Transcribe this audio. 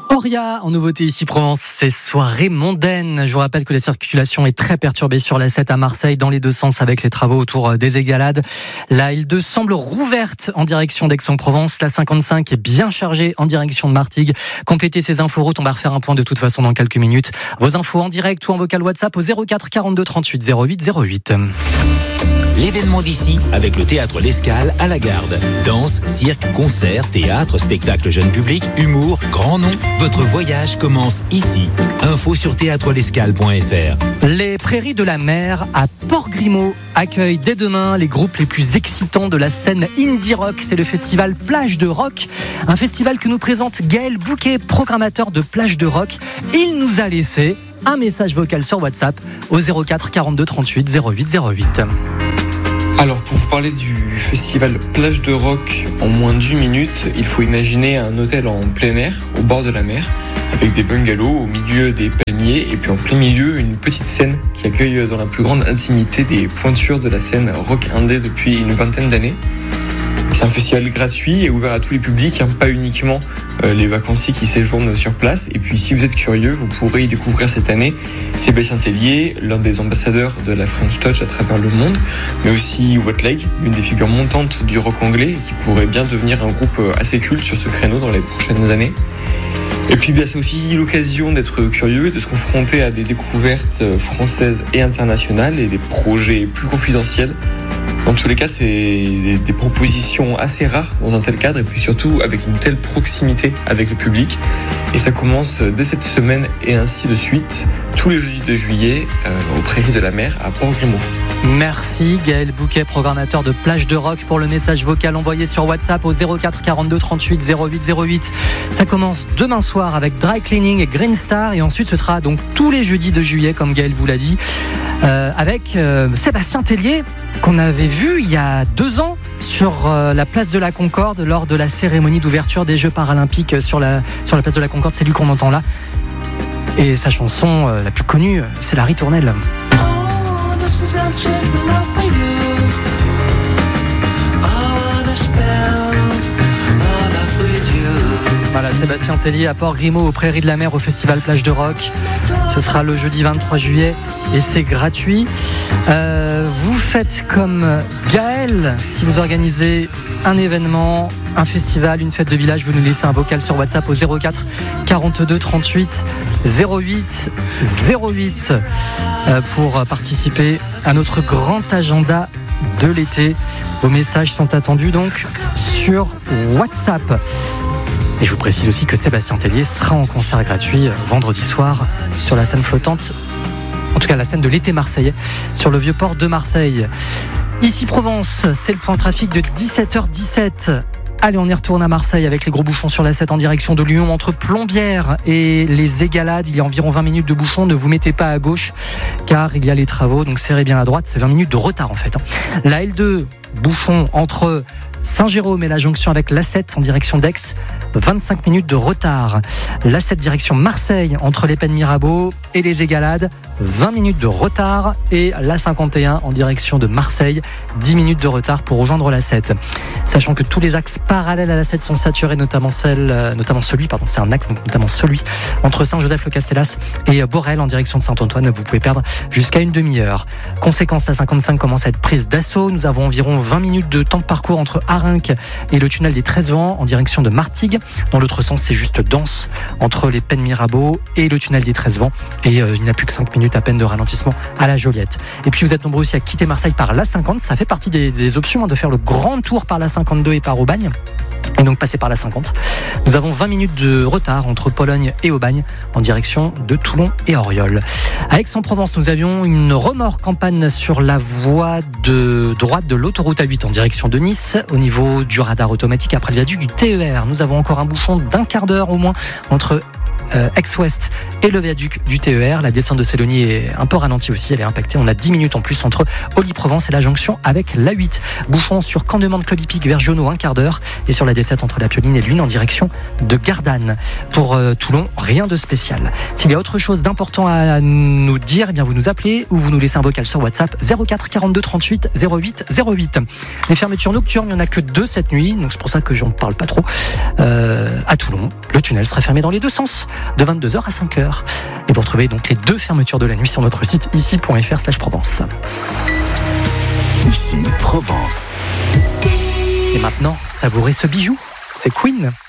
Auria, en nouveauté ici Provence, c'est soirée mondaine. Je vous rappelle que la circulation est très perturbée sur la 7 à Marseille dans les deux sens avec les travaux autour des Égalades. La L2 semble rouverte en direction d'Aix-en-Provence. La 55 est bien chargée en direction de Martigues. Complétez ces inforoutes, on va refaire un point de toute façon dans quelques minutes. Vos infos en direct ou en vocal WhatsApp au 04 42 38 08 08. L'événement d'ici avec le Théâtre L'Escale à la Garde. Danse, cirque, concert, théâtre, spectacle jeune public, humour, grand nom. Votre voyage commence ici. Info sur théâtrelescale.fr. Les Prairies de la Mer à Port-Grimaud accueillent dès demain les groupes les plus excitants de la scène indie rock. C'est le festival Plage de Rock, un festival que nous présente Gaël Bouquet, programmateur de Plage de Rock. Il nous a laissé un message vocal sur WhatsApp au 04 42 38 08 08. Alors, pour vous parler du festival Plage de Rock en moins d'1 minute, il faut imaginer un hôtel en plein air, au bord de la mer, avec des bungalows au milieu des palmiers, et puis en plein milieu, une petite scène qui accueille dans la plus grande intimité des pointures de la scène rock indé depuis une vingtaine d'années. C'est un festival gratuit et ouvert à tous les publics, pas uniquement les vacanciers qui séjournent sur place. Et puis si vous êtes curieux, vous pourrez y découvrir cette année Sébastien Tellier, l'un des ambassadeurs de la French Touch à travers le monde, mais aussi What Leg, l'une des figures montantes du rock anglais, qui pourrait bien devenir un groupe assez culte sur ce créneau dans les prochaines années. Et puis c'est aussi l'occasion d'être curieux et de se confronter à des découvertes françaises et internationales et des projets plus confidentiels. Dans tous les cas, c'est des propositions assez rares dans un tel cadre et puis surtout avec une telle proximité avec le public. Et ça commence dès cette semaine et ainsi de suite, tous les jeudis de juillet aux Prairies de la Mer à Port-Grimaud. Merci Gaël Bouquet, programmateur de Plage de Rock, pour le message vocal envoyé sur WhatsApp au 04 42 38 08 08. Ça commence demain soir avec Dry Cleaning et Green Star et ensuite ce sera donc tous les jeudis de juillet comme Gaël vous l'a dit avec Sébastien Tellier qu'on avait vu il y a 2 ans sur la place de la Concorde lors de la cérémonie d'ouverture des Jeux Paralympiques sur la place de la Concorde. C'est lui qu'on entend là et sa chanson la plus connue, c'est La Ritournelle. Voilà, Sébastien Tellier à Port-Grimaud aux Prairies de la Mer au festival Plage de Rock. Ce sera le jeudi 23 juillet et c'est gratuit. Vous faites comme Gaël, si vous organisez un événement, un festival, une fête de village, vous nous laissez un vocal sur WhatsApp au 04 42 38 08 08 pour participer à notre grand agenda de l'été. Vos messages sont attendus donc sur WhatsApp. Et je vous précise aussi que Sébastien Tellier sera en concert gratuit vendredi soir sur la scène flottante, en tout cas la scène de l'été marseillais, sur le vieux port de Marseille. Ici Provence, c'est le point trafic de 17h17. Allez, on y retourne à Marseille avec les gros bouchons sur la 7 en direction de Lyon entre Plombières et les Égalades. Il y a environ 20 minutes de bouchons. Ne vous mettez pas à gauche car il y a les travaux, donc serrez bien à droite. C'est 20 minutes de retard en fait. La L2, bouchon entre Saint-Jérôme et la jonction avec l'A7 en direction d'Aix, 25 minutes de retard. L'A7 direction Marseille entre les Pennes Mirabeau et les Égalades, 20 minutes de retard. Et l'A51 en direction de Marseille, 10 minutes de retard pour rejoindre l'A7. Sachant que tous les axes parallèles à l'A7 sont saturés, notamment celui entre Saint-Joseph-le-Castellas et Borel en direction de Saint-Antoine. Vous pouvez perdre jusqu'à une demi-heure. Conséquence, la 55 commence à être prise d'assaut. Nous avons environ 20 minutes de temps de parcours entre Arinques et le tunnel des 13 Vents en direction de Martigues. Dans l'autre sens, c'est juste dense entre les Pennes Mirabeau et le tunnel des 13 Vents. Et il n'y a plus que 5 minutes à peine de ralentissement à la Joliette. Et puis vous êtes nombreux aussi à quitter Marseille par l'A50. Ça fait partie des options de faire le grand tour par l'A52 et par Aubagne. Et donc passer par l'A50. Nous avons 20 minutes de retard entre Pologne et Aubagne en direction de Toulon et Auriol. À Aix-en-Provence, nous avions une remorque en panne sur la voie de droite de l'autoroute A8 en direction de Nice au niveau du radar automatique après le viaduc du TER. Nous avons encore un bouchon d'1 quart d'heure au moins entre Aix-Ouest et le viaduc du TER. La descente de Sélonie est un peu ralentie aussi, elle est impactée. On a 10 minutes en plus entre Olly-Provence et la jonction avec l'A8. Bouchon sur Camp-de-Mande Club Hippique vers Giono, un quart d'heure. Et sur la D7 entre la Pioline et Luynes en direction de Gardanne. Pour Toulon, rien de spécial. S'il y a autre chose d'important à nous dire, eh bien vous nous appelez ou vous nous laissez un vocal sur WhatsApp 04 42 38 08 08. Les fermetures nocturnes, il n'y en a que 2 cette nuit, donc c'est pour ça que j'en parle pas trop. À Toulon, le tunnel sera fermé dans les 2 sens, de 22h à 5h. Et vous retrouvez donc les 2 fermetures de la nuit sur notre site ici.fr/Provence. Ici Provence. Et maintenant, savourez ce bijou, c'est Queen.